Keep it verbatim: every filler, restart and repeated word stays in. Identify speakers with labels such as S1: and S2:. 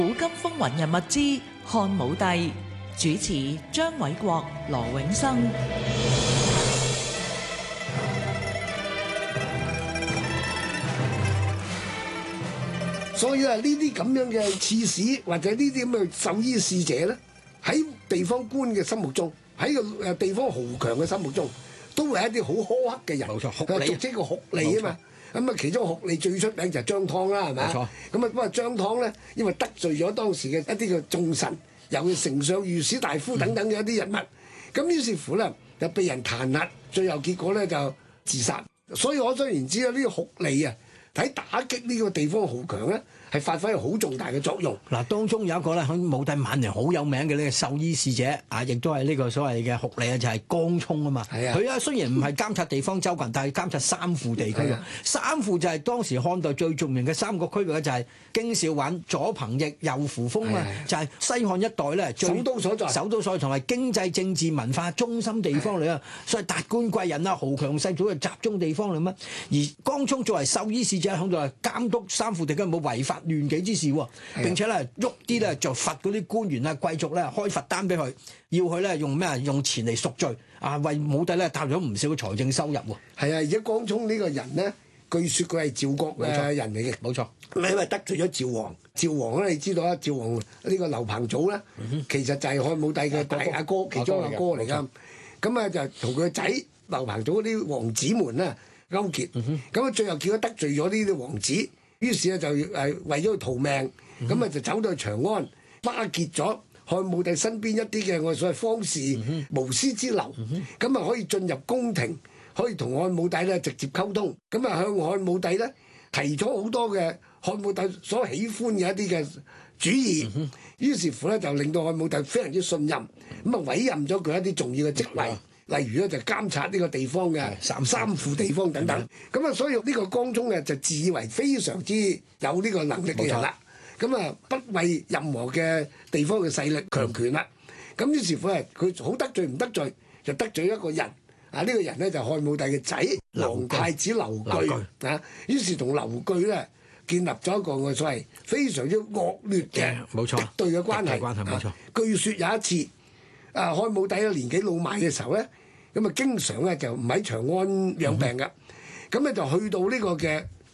S1: 古今風雲人物之漢武帝，主持張偉國、羅永生。
S2: 所以啊，呢啲咁樣嘅刺史或者呢啲咁嘅獸醫使者咧，喺地方官嘅心目中，喺個誒地方豪強嘅心目中，都係一啲好苛刻嘅人。
S3: 冇錯，酷吏，
S2: 俗稱個酷吏啊嘛。咁啊，其中酷吏最出名就係張湯啦，係咪啊？冇錯。咁啊，不過張湯咧，因為得罪咗當時嘅一啲嘅眾臣，尤其丞相、御史大夫等等嘅一啲人物，咁、嗯、於是乎咧就被人彈劾，最後結果咧就自殺。所以可想而知啊，呢個酷吏啊，喺打擊呢個地方豪強咧，係發揮好重大嘅作用。
S3: 嗱，當中有一個咧喺武帝晚年好有名嘅呢個獸醫使者啊，亦都係呢個所謂嘅酷吏啊，就係、是、江充啊嘛。係啊，佢啊雖然唔係監察地方州郡，但係監察三府地區。啊、三府就係當時漢代最著名嘅三個區域咧，就係京兆尹、左彭邑、右扶風啊，就係西漢一代咧
S2: 首都所在，
S3: 首都所在同埋經濟、政治、文化中心地方嚟啊，所以達官貴人啊、豪強勢族嘅集中地方嚟咩？而江充作為獸醫使者喺度係監督三府地區冇違法亂紀之事喎，並且咧喐啲咧就罰嗰啲官員啊貴族咧開罰單俾佢，要佢咧用咩啊用錢嚟贖罪啊，為武帝咧帶咗唔少嘅財政收入喎。
S2: 係啊，而家江充呢個人咧，據說佢係趙國嘅人嚟嘅。
S3: 冇錯，
S2: 因為得罪咗趙王，趙王咧你知道啊，趙王呢個劉彭祖咧，嗯、其實就係漢武帝嘅大阿哥，哥，其中阿哥嚟㗎。咁啊就同佢個仔劉彭祖嗰啲王子們咧勾結，咁、嗯、啊最後結果得罪咗呢啲王子。於是咧就誒為咗逃命，咁啊、嗯、就走到去長安，巴結咗漢武帝身邊一啲嘅我所謂方士、嗯、哼無師之流，咁啊、嗯、哼可以進入宮廷，可以同漢武帝咧直接溝通，咁啊向漢武帝咧提咗好多嘅漢武帝所喜歡嘅一啲嘅主意，嗯、哼於是乎咧就令到漢武帝非常之信任，咁啊委任咗佢一啲重要嘅職位。嗯例如咧就監察呢個地方嘅三三府地方等等，咁啊、嗯、所以呢個江充咧就自以為非常之有呢個能力嘅人啦，咁啊錯不為任何嘅地方嘅勢力強權啦，咁、嗯、於是乎係佢好得罪唔得罪，就得罪一個人啊，呢、這個人咧就漢武帝嘅仔皇太子劉據啊，於是同劉據咧建立咗一個我所謂非常之惡劣嘅敵對嘅關係。關係冇錯、啊。據說有一次啊，漢武帝咧年紀老邁嘅時候咧。咁啊，經常咧就唔喺長安養病噶，咁咧、嗯、就去到呢個嘅